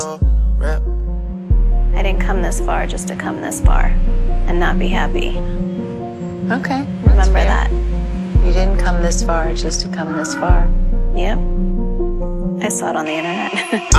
Rap. I didn't come this far just to come this far and not be happy. Okay. Remember that. You didn't come this far just to come this far. Yep. I saw it on the internet.